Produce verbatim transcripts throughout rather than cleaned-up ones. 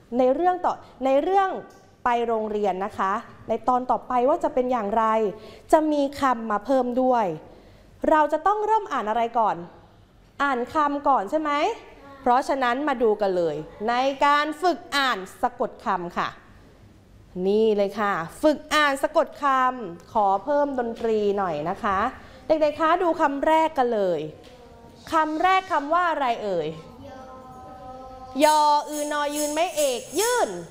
ในเรื่องต่อในเรื่องไปโรงเรียนนะคะในตอนต่อไปว่าจะเป็นอย่างไรจะมีคำมาเพิ่มด้วยเราจะต้องเริ่มอ่านอะไรก่อนอ่านคำก่อนใช่ไหมเพราะฉะนั้นมาดูกันเลยในการฝึกอ่านสะกดคำค่ะนี่เลยค่ะฝึกอ่านสะกดคำขอเพิ่มดนตรีหน่อยนะคะเด็กๆคะดูคำแรกกันเลยคำแรกคำว่าอะไรเอ่ยยออือนอยืนไม่เอกยื่น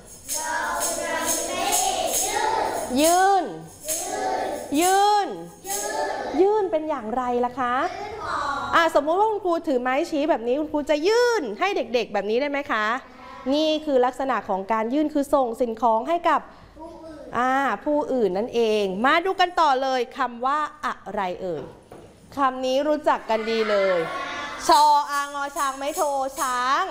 ยืนยืนยื่นเป็นอย่างไรล่ะคะอ่าสมมุติว่าคุณครูถือไม้ชี้แบบนี้คุณครูจะยื่นให้เด็กๆแบบนี้ได้ไหมคะนี่คือลักษณะของการยื่นคือส่งสิ่งของให้กับอ่าผู้อื่นนั่นเองมาดูกันต่อเลยคำว่าอะไรเอ่ยคำนี้รู้จักกันดีเลยชออางอช้างไม้โทช้าง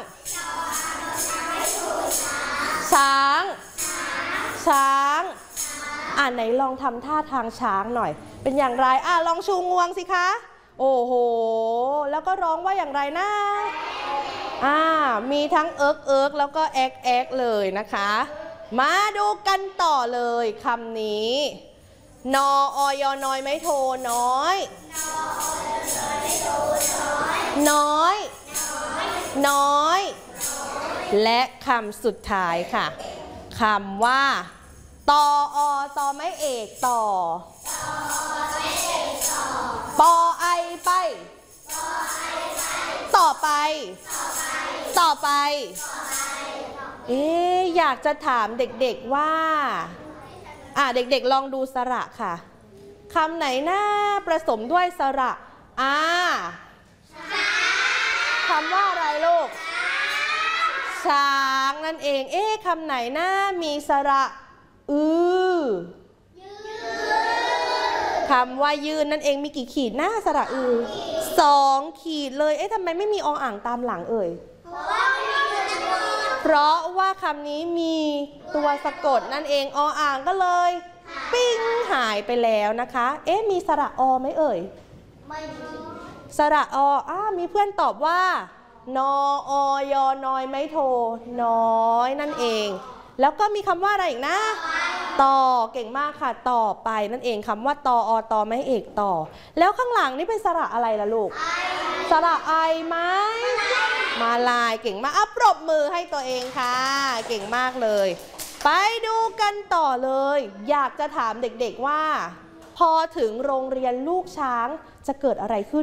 ช้างช้างอ่าไหนลองทำท่าทางช้างหน่อยเป็นอย่างไรอ่าลองชูงวงสิคะโอ้โหแล้วก็ร้องว่าอย่างไรนะอ่ามีทั้งเอิกเอิกแล้วก็แอกแอกเลยนะคะมาดูกันต่อเลยคำนี้นออยอน้อยไม่โทน้อยน้อยน้อยและคำสุดท้ายค่ะคำว่าตออตอไม่เอกต่อปอไอไปต่อไปต่อไปเอ๊ะอยากจะถามเด็กๆว่าอ่ะเด็กๆลองดูสระค่ะคำไหนน่าผสมด้วยสระอ่าคำว่าอะไรลูกช้างนั่นเองเอ๊ะคำไหนน่ามีสระอือคำว่ายืนนั่นเองมีกี่ขีดหน้าสระอือสองขีดเลยเอ๊ะทำไมไม่มีออ่างตามหลังเอ่ยเพราะว่าคำนี้มีตัวสะกดนั่นเองออ่างก็เลยปิ้งหายไปแล้วนะคะเอ๊ะมีสระอไหมเอ่ยไม่มีสระออ้ามีเพื่อนตอบว่านออยอน้อยไม่โทน้อยนั่นเองแล้วก็มีคำว่าอะไรอีกนะต่อเก่งมากค่ะต่อไปนั่นเองคำว่าตออตอไม่เอกต่อแล้วข้างหลังนี่เป็นสระอะไรล่ะลูกสระไอไหมมาลายเก่งมากอ่ะปรบมือให้ตัวเองค่ะเก่งมากเลยไปดูกันต่อเลยอยากจะถามเด็กๆว่าพอถึงโรงเรียนลูกช้างจะเกิดอะไรขึ้น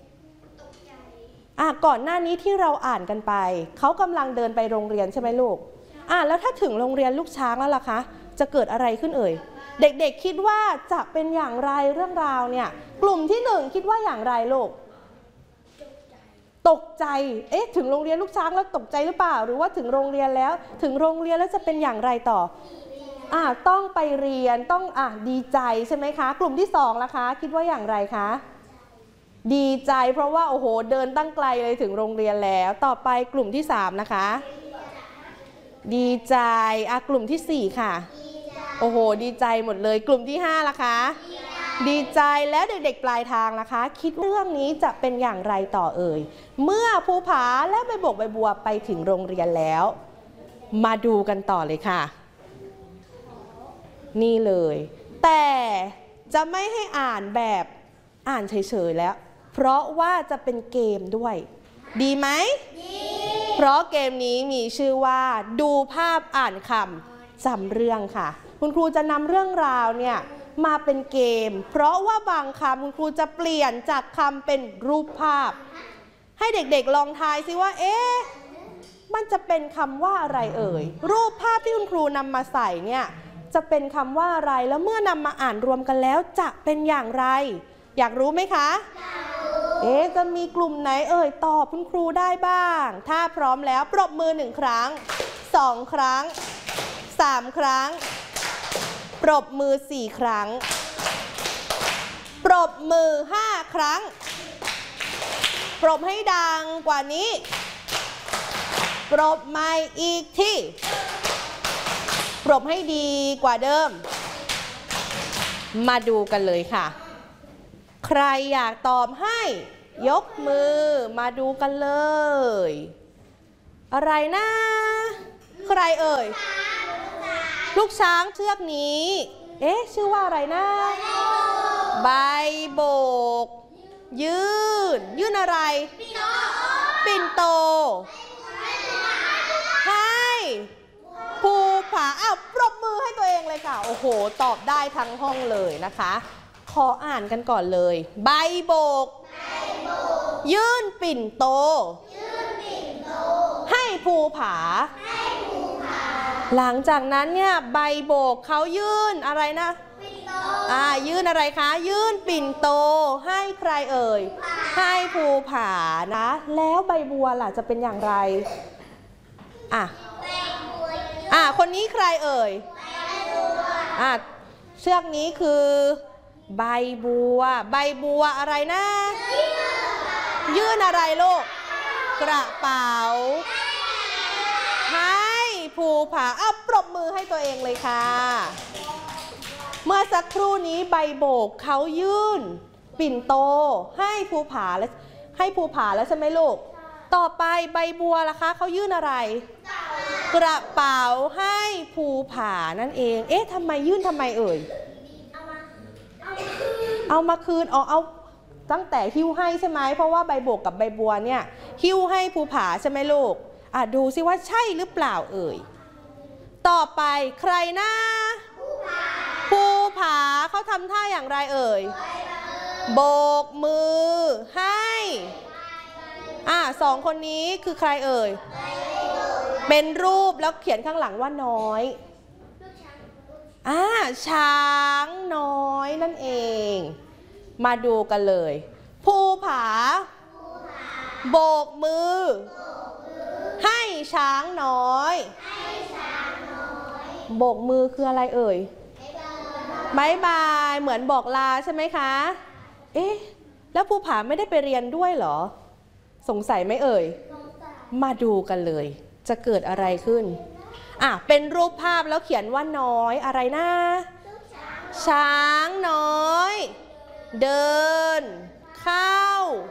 อ่ะก่อนหน้านี้ที่เราอ่านกันไปเขากำลังเดินไปโรงเรียนใช่ไหมลูกอ่ะแล้วถ้าถึงโรงเรียนลูกช้างแล้วล่ะคะจะเกิดอะไรขึ้นเอ่ยเด็กๆคิดว่าจะเป็นอย่างไรเรื่องราวเนี่ยกลุ่มที่หนึ่งคิดว่าอย่างไรลูกตกใจเอ๊ะถึงโรงเรียนลูกช้างแล้วตกใจหรือเปล่าหรือว่าถึงโรงเรียนแล้วถึงโรงเรียนแล้วจะเป็นอย่างไรต่ออ่ะต้องไปเรียนต้องอ่ะดีใจใช่ไหมคะกลุ่มที่สองล่ะคะคิดว่าอย่างไรคะดีใจเพราะว่าโอ้โหเดินตั้งไกลเลยถึงโรงเรียนแล้วต่อไปกลุ่มที่สามนะคะดีใจอ่ะกลุ่มที่สี่ค่ะโอ้โหดีใจหมดเลยกลุ่มที่ห้าล่ะคะดีใจแล้วเด็กๆปลายทางล่ะคะคิดเรื่องนี้จะเป็นอย่างไรต่อเอ่ยเมื่อภูผาและใบบอกใบบัวไปถึงโรงเรียนแล้วมาดูกันต่อเลยค่ะนี่เลยแต่จะไม่ให้อ่านแบบอ่านเฉยๆแล้วเพราะว่าจะเป็นเกมด้วยดีไหมดีเพราะเกมนี้มีชื่อว่าดูภาพอ่านคำจำเรื่องค่ะคุณครูจะนำเรื่องราวเนี่ยมาเป็นเกมเพราะว่าบางคำคุณครูจะเปลี่ยนจากคำเป็นรูปภาพให้เด็กๆลองทายซิว่าเอ๊ะมันจะเป็นคำว่าอะไรเอ่ยรูปภาพที่คุณครูนำมาใส่เนี่ยจะเป็นคำว่าอะไรแล้วเมื่อนำมาอ่านรวมกันแล้วจะเป็นอย่างไรอยากรู้ไหมคะเอ๊ะจะมีกลุ่มไหนเอ่ยตอบคุณครูได้บ้างถ้าพร้อมแล้วปรบมือหนึ่งครั้งสองครั้งสามครั้งปรบมือสี่ครั้งปรบมือห้าครั้งปรบให้ดังกว่านี้ปรบไม่อีกที่ปรบให้ดีกว่าเดิมมาดูกันเลยค่ะใครอยากตอบให้ยกมือมาดูกันเลยอะไรนะใครเอ่ยลูกช้างเชือกนี้เอ๊ะชื่อว่าอะไรนะใบโบกยื่นยื่นอะไรปิ่นโตให้ภูผาอ้าวปรบมือให้ตัวเองเลยค่ะโอ้โหตอบได้ทั้งห้องเลยนะคะขออ่านกันก่อนเลยใบโบกยื่นปิ่นโตให้ภูผาหลังจากนั้นเนี่ยใบโบกเขายื่นอะไรนะอ่ายื่นอะไรคะยื่นปิ่นโตให้ใครเอ่ยให้ภูผานะแล้วใบบัวล่ะจะเป็นอย่างไรอ่ะอ่ะคนนี้ใครเอ่ยอ่ะเชือกนี้คือใบบัวใบบัวอะไรนะยื่นอะไรลูกกระเป๋าให้ภูผาอ้าวปรบมือให้ตัวเองเลยค่ะเมื่อสักครู่นี้ใบโบกเขายื่นปิ่นโตให้ภูผาแล้วให้ภูผาแล้วใช่ไหมลูกต่อไปใบบัวล่ะคะเขายื่นอะไรกระเป๋าให้ภูผานั่นเองเอ๊ะทำไมยื่นทำไมเอ่ยเอามาคืนอ๋อเอาตั้งแต่หิ้วให้ใช่ไหมเพราะว่าใบโบกกับใบบัวเนี่ยหิ้วให้ภูผาใช่ไหมลูกอ่ะดูซิว่าใช่หรือเปล่าเอ่ยต่อไปใครนะภูผาเขาทำท่าอย่างไรเอ่ยโบกมือให้อ่ะสองคนนี้คือใครเอ่ยเป็นรูปแล้วเขียนข้างหลังว่าน้อยอ่าช้างน้อยนั่นเองมาดูกันเลยภูผาโบกมือให้ช้างน้อยโบกมือคืออะไรเอ่ยบายบายเหมือนบอกลาใช่ไหมคะเอ๊ะแล้วภูผาไม่ได้ไปเรียนด้วยเหรอสงสัยไหมเอ่ยมาดูกันเลยจะเกิดอะไรขึ้นอ่ะเป็นรูปภาพแล้วเขียนว่าน้อยอะไรนะช้างน้อยเดินเข้า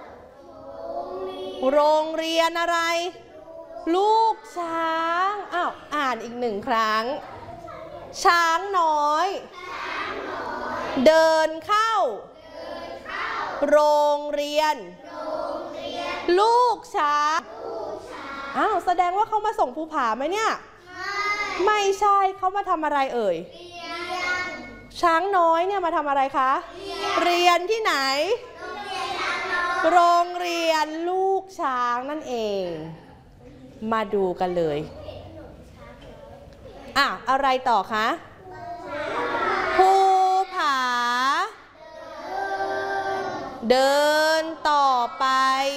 โรงเรียนอะไรลูกช้างอ้าวอ่านอีกหนึ่งครั้งช้างน้อยเดินเข้าโรงเรียนลูกช้างอ้าวแสดงว่าเขามาส่งภูผาไหมเนี่ยไม่ใช่เขามาทำอะไรเอ่ยช้างน้อยเนี่ยมาทำอะไรคะเรียนที่ไหนโรงเรียนลูกช้างนั่นเองมาดูกันเลยอ่ะอะไรต่อคะภูผาเดินต่อไป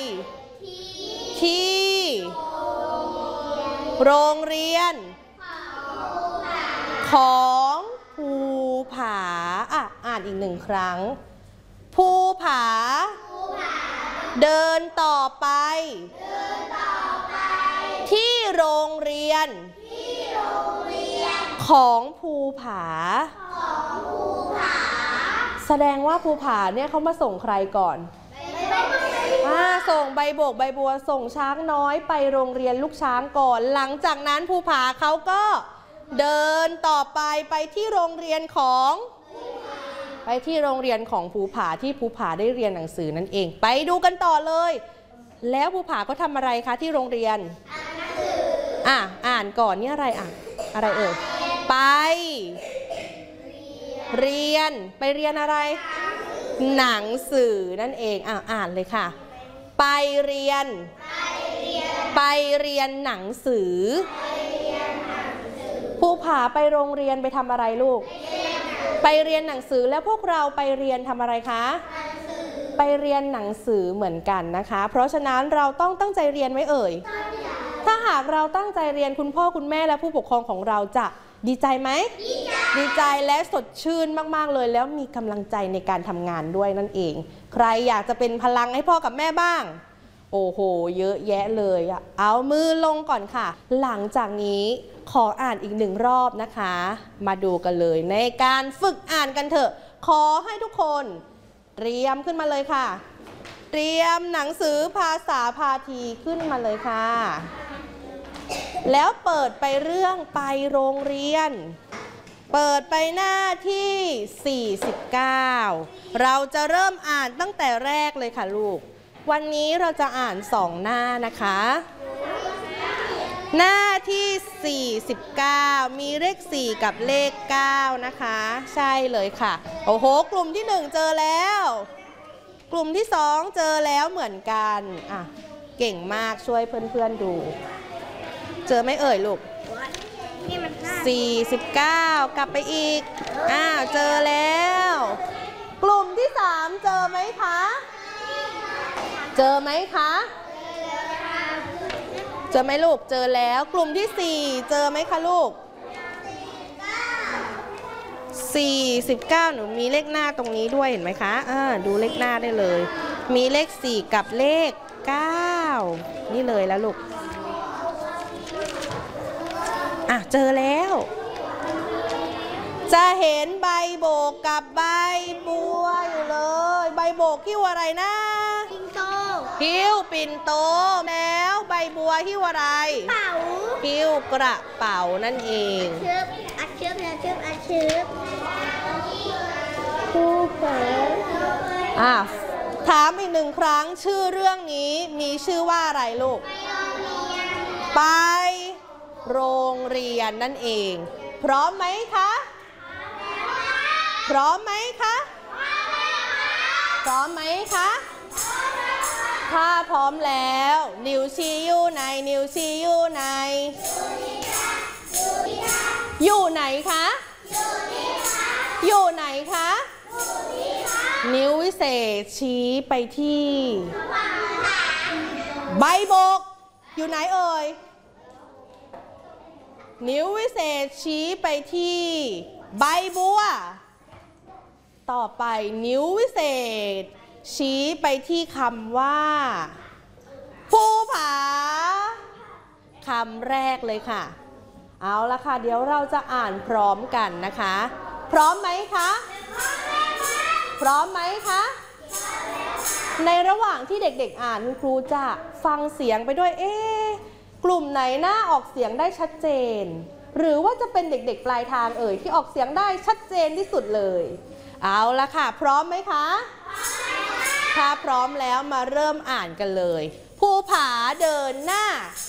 ที่โรงเรียนของภูผาอ่ะอ่านอีกหนึ่งครั้งภูผาเดินต่อไปที่โรงเรียนของภูผาแสดงว่าภูผาเนี่ยเขามาส่งใครก่อนอ่าส่งใบโบกใบบัวส่งช้างน้อยไปโรงเรียนลูกช้างก่อนหลังจากนั้นภูผาเขาก็เดินต่อไปไปที่โรงเรียนของไปที่โรงเรียนของภูผาที่ภูผาได้เรียนหนังสือนั่นเองไปดูกันต่อเลยแล้วภูผาก็ทำอะไรคะที่โรงเรียนอ่ะอ่านก่อนนี่อะไรอ่ะอะไรเอ่ยไปเรียนไปเรียนอะไรหนังสือนั่นเองอ่ะอ่านเลยค่ะไปเรียนไปเรียนหนังสือภูผาไปโรงเรียนไปทำอะไรลูกไปเรียนหนังสือแล้วพวกเราไปเรียนทำอะไรคะไปเรียนหนังสือเหมือนกันนะคะเพราะฉะนั้นเราต้องตั้งใจเรียนไว้เอ่ยถ้าหากเราตั้งใจเรียนคุณพ่อคุณแม่และผู้ปกครองของเราจะดีใจไหมดีใจและสดชื่นมากๆเลยแล้วมีกำลังใจในการทำงานด้วยนั่นเองใครอยากจะเป็นพลังให้พ่อกับแม่บ้างโอ้โหเยอะแยะเลยอะเอามือลงก่อนค่ะหลังจากนี้ขออ่านอีกหนึ่งรอบนะคะมาดูกันเลยในการฝึกอ่านกันเถอะขอให้ทุกคนเตรียมขึ้นมาเลยค่ะเตรียมหนังสือภาษาพาทีขึ้นมาเลยค่ะแล้วเปิดไปเรื่องไปโรงเรียนเปิดไปหน้าที่สี่สิบเก้าเราจะเริ่มอ่านตั้งแต่แรกเลยค่ะลูกวันนี้เราจะอ่านสองหน้านะคะหน้าที่สี่สิบเก้ามีเลขสี่กับเลขเก้านะคะใช่เลยค่ะโอ้โหกลุ่มที่หนึ่งเจอแล้วกลุ่มที่สองเจอแล้วเหมือนกันอ่ะเก่งมากช่วยเพื่อนๆดูเจอไหมเอ่ยลูกสี่สิบเก้ากลับไปอีกอ้าวเจอแล้วกลุ่มที่สามเจอไหมคะเจอไหมคะเจอไหมลูกเจอแล้วกลุ่มที่สี่เจอไหมคะลูกสี่สิบเก้าหนูมีเลขหน้าตรงนี้ด้วยเห็นไหมคะอ่าดูเลขหน้าได้เลยมีเลขสี่กับเลขเก้านี่เลยแล้วลูกอ่ะเจอแล้วจะเห็นใบโบกกับใบบัวอยู่เลยใบโบกหิ้วอะไรนะปิ่นโตหิ้วปิ่นโตแล้วใบบัวหิ้วอะไรเป๋าหิ้วกระเป๋านั่นเองเชือบอัดเชือบนะเชือบอัดเชือบคู่เป๋าอ่ะถามอีกหนึ่งครั้งชื่อเรื่องนี้มีชื่อว่าอะไรลูกไปโรงเรียนนั่นเองพร้อมไหมคะพร้อมไหมคะพร้อมไหมคะถ้าพร้อมแล้วนิ้วชี้อยู่ไหนนิ้วชี้อยู่ไหนอยู่ไหนคะอยู่ไหนคะนิ้ววิเศษชี้ไปที่ใบโบกอยู่ไหนเอ่ยนิ้ววิเศษชี้ไปที่ใบบัวต่อไปนิ้ววิเศษชี้ไปที่คำว่าภูผาคำแรกเลยค่ะเอาละค่ะเดี๋ยวเราจะอ่านพร้อมกันนะคะพร้อมไหมคะพร้อมไหมคะในระหว่างที่เด็กๆอ่านคุณครูจะฟังเสียงไปด้วยเอ๊ะกลุ่มไหนน่าออกเสียงได้ชัดเจนหรือว่าจะเป็นเด็กๆปลายทางเอ่ยที่ออกเสียงได้ชัดเจนที่สุดเลยเอาละค่ะพร้อมไหมคะถ้าพร้อมแล้วมาเริ่มอ่านกันเลยภูผาเดินหน้า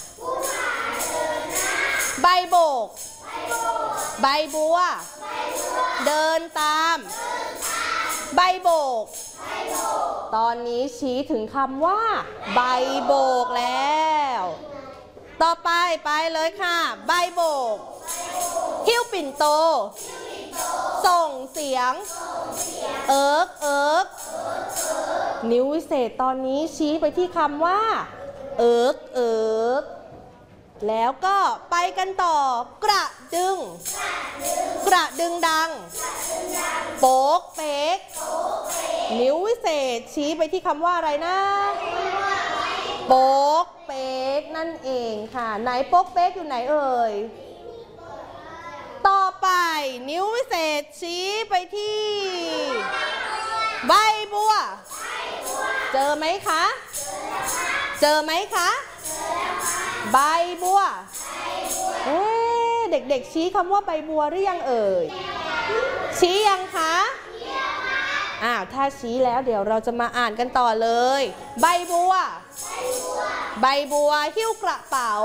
ใบโบกใบบัวเดินตามใบโบกตอนนี้ชี้ถึงคำว่าใบโบกแล้วต่อไปไปเลยค่ะใบโบกหิ้วปิ่นโตส่งเสียงเอิ๊กเอิ๊กนิ้ววิเศษตอนนี้ชี้ไปที่คำว่าเอิ๊กเอิ๊กแล้วก็ไปกันต่อกระดึงกระดึงดังโป๊กเป๊กนิ้ววิเศษชี้ไปที่คำว่าอะไรนะโป๊กเป๊กนั่นเองค่ะไหนโป๊กเป๊กอยู่ไหนเอ่ยต่อไปนิ้ววิเศษชี้ไปที่ใบบัวเจอไหมคะเจอไหมคะใบบัวเอ๊ะเด็กๆชี้คำว่าใบบัวหรือยังเอ่ยชี้ยังคะอ้าวถ้าชี้แล้วเดี๋ยวเราจะมาอ่านกันต่อเลยใบบัวใบบัวหิ้วกระเป๋า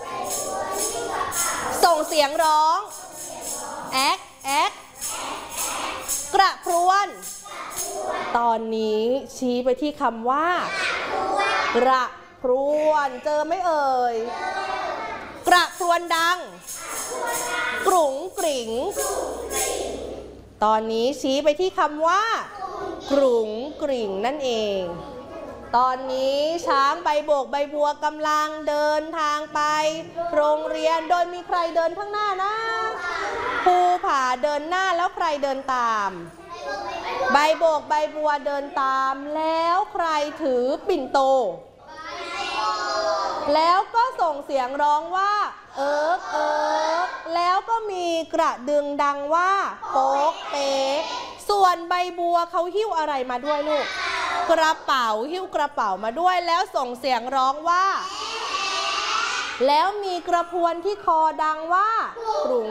ส่งเสียงร้องแอ๊กแอ๊กกระพรวนตอนนี้ชี้ไปที่คำว่ากระพรวนเจอไหมเอ่ยกระพรวนดังกรุ๋งกริ่งตอนนี้ชี้ไปที่คำว่ากรุ๋งกริ่งนั่นเองตอนนี้ช้างใบโบกใบบัวกำลังเดินทางไปโรงเรียนโดยมีใครเดินข้างหน้านะภูผาเดินหน้าแล้วใครเดินตามใบโบกใบบัวเดินตามแล้วใครถือปิ่นโตแล้วก็ส่งเสียงร้องว่าเอิ๊กเอิ๊กแล้วก็มีกระดึงดังว่าโป๊กเป๊กส่วนใบบัวเขาหิ้วอะไรมาด้วยลูกกระเป๋าหิ้วกระเป๋ามาด้วยแล้วส่งเสียงร้องว่าแล้วมีกระพวนที่คอดังว่ากรุง